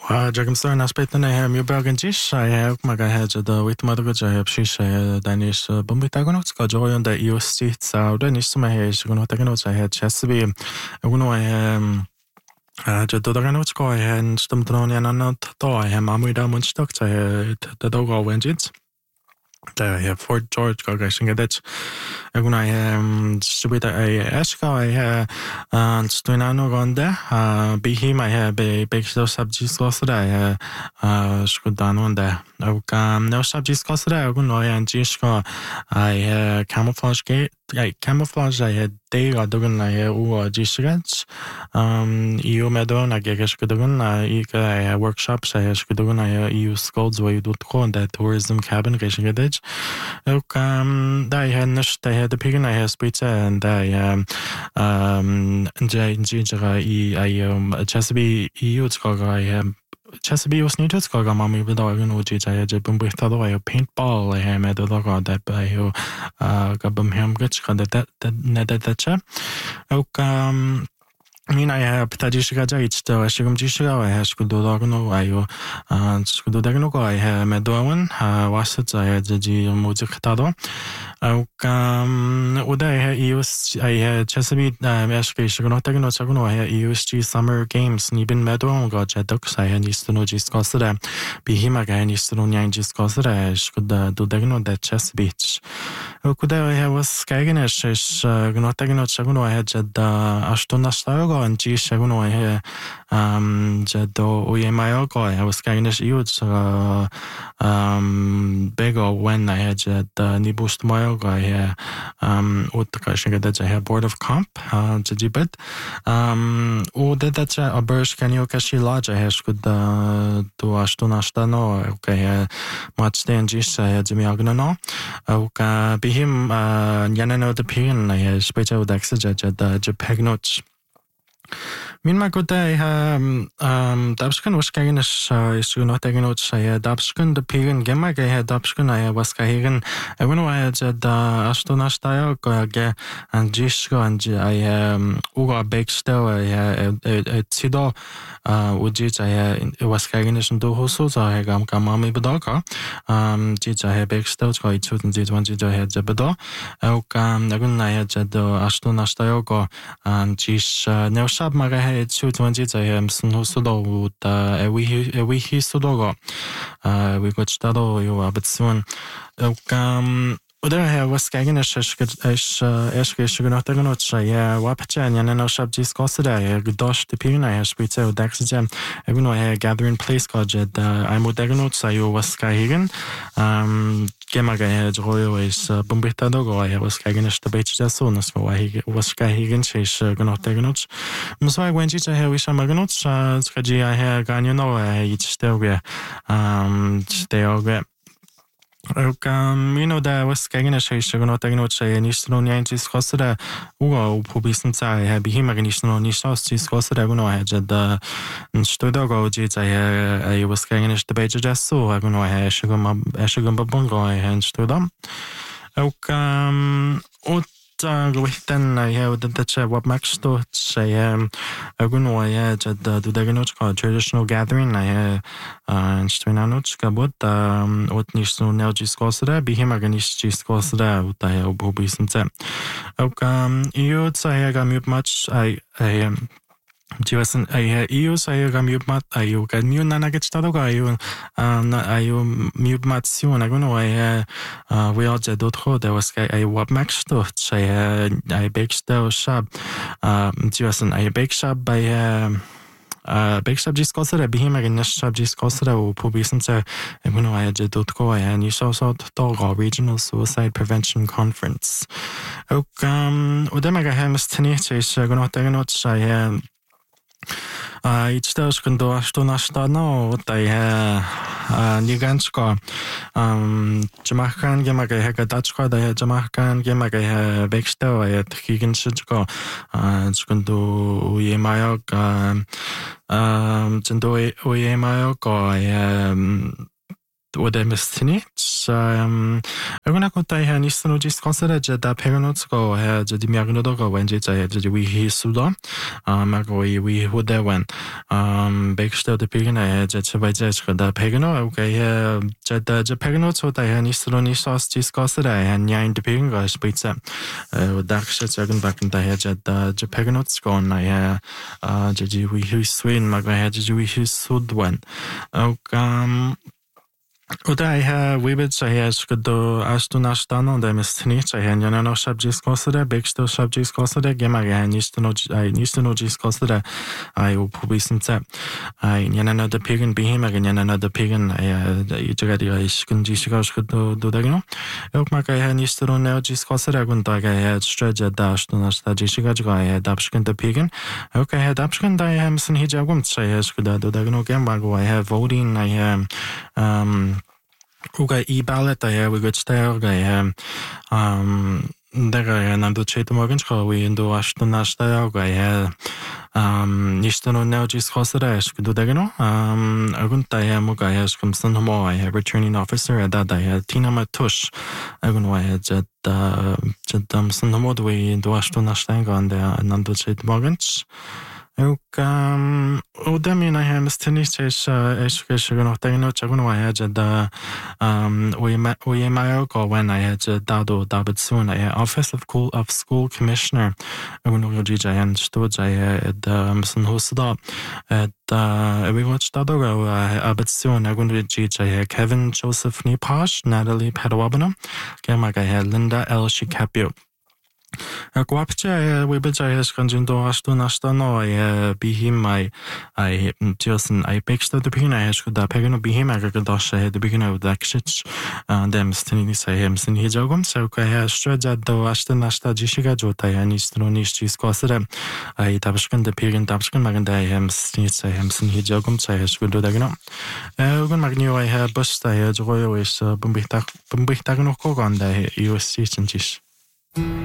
وجاكم صار نسبتنا هم يبغون جيش هي ما جاه جد ويتمرق جاه بشيش دانيش بمبيتاغونو تسكا جويون دا يوستي تساودا نيسما هي شغنو تاغونو هي تشسبي اغنو هي جد داغونو تسكا هي نستمتروني انا تو هي مامويدا منشتوك هي تدوغا وينجيت Da he Fort George gagashing edit aguna he subita eska he stuinano gonde bihi ma he be bekso subjects kosra he skudano de no subjects kosra aguno he anjisko I camouflage gate camouflage he dega dogun he u jisgats io medon agesh kudogun I workshops he skudogun I scolds way dot ko the tourism cabin gashing edit ook daar je nus de piggen hij spitsen en daar ginger Chesapeake Chesapeake was niet het koga maar we bedoelen hoe je zei je bent best wel je paintball hij met de logo dat bij je gabem hem gets kan dat net dat ook Mina ya pitajiga jaitsta shigum jishiga ya skudo dagno ayo skudo dagno ko ya medwan wasat ya ji muzik tado au uda ya ius ya Chesapeake mashke shigno dagno chagno ya USG Summer Games ni bin medwan go jadok sa ya nistuno jiskosra bihima ga nistuno nyang jiskosra skudo do dagno da Chesapeake kuda ya was kaigenesh gno dagno chagno ya jada ashtona stago and G Shaguno here Jado Uyemayogo I was kind of huge bigger when I had Nibust Mayogo here Utkashing that I have board of comp Jajibit that a burst can you kashi large I has could to Ashtonashtano okay much then Jish Jimiagno Bihim Yanano the pin I has special dexage at the Japagnoch Min ma good day dabskan was kagen is not taking out say dabskan the pigen gemma ge dabskan I was kagen I when I had astona style ge and jisko and I uga backstow I tido uji I was kagen is do hoso so I gam kamami bedoka ji I backstow go I 2020 I had bedo ook nagun I had astona style go and jis no shab maga It's I am Sudo we Sudogo. We got Stado, you are but soon. There was Kagan Eshke Suganotaganocha, Wapachan, and no shop Giscosida, Godosh the Pina, Spitzel, Daxijam, even I gathering place called I'm Udaganots, I was Kahigan. Gemaga had Royal is Bumbitadogo, I was Kaganish the Beach as soon as I was Kahigan, Shish Ganotaganots. So I went to have Shamaganots, Skaji, I had Ganyano, each still there. They all get. That was kagen no tagno che nistro nyanti skosra ugo pobisnca he bihima nistro nistos skosra guno he da stodo go ji I was kagen the beja jasso guno he shugum babongo he stodam Gwithen I have the what max to say aguno I had do the traditional gathering I and Strinanochka but what Nishno Nelgis Cosra be him against Cosra with I obis and them. You say I got mute much I Jiwasan I use I got mute mat I you got new nanagets tadoga you mute mat soon I know I we all did ho there was I what max to say I bake still shop Jiwasan I bake shop by big subjects cosera bihim against subjects cosera or pobisance I did.co and you saw Togo Regional Suicide Prevention Conference. Udemaga Hamas Tenich is going to say each does can do Astonastano, what I Nigansko, Jamaican Gemaga Hega Dutchko, the Jamaican Gemaga Bexto, at Higgin Shitko, it's going to Uyemayok, Jendo Uyemayok, udemestini. Alguna kota här nistonogis konserter jada peganotsko här jadi miagnodogo wenje jadi we hisudo. Magoi we hudewen. Bekstod de pigna här jadi vaje da pegano okay jada peganotso da här nistononisas diskonserter här nyain de pigna spitsa. Dagsha jagan backen da här jada peganotsko na här jadi we huswin magva här jadi we husudwen. Och och det här vi vet så här ska då astonastan det mest nytt så här jag när subjectskosser bästa subjectskosser gemma här nistonogskosser ai och publicinte ai jag när det piggen behemma jag när det piggen jag tycker det är skunji ska då där och man kan här nistonogskosser kunde här strategy där astonasta jiga här dabskan det piggen och här dabskan där är sen hijagum så här ska då där nog gemma gå här voting här Uga e-ballot där vi går ställa där är namn till morgon ska vi ändå astna ställa nisto no discossera skulle det no agunta är moga är som sen har returning officer där Tina Matush agun var att sen har vi ändå astna ställa där namn till morgon och det menar jag mest tennis är ska nog ta in och jag nog är att och jag med och when I had dado David soon I office of school commissioner och nog jag igen stod jag sen hos då att vi watched dado David soon jag kunde jag Kevin Joseph Nipash Natalie Padawabana Kamaga Linda L Shikapio Guapcha we bejayes kanjindo astonastano bihim I just I pexta de pina eskuda pegano bihim agradasha de beginner of the exits dem stini sahem sin hijagum so ka straja do astonasta jishiga jota yanistronis jiskosere I tabshkan de pegin tabshkan maganda hem stini sahem sin hijagum sa eskudo dagno ugun magnio I have busta joyo is bumbihta no koganda USC sinjis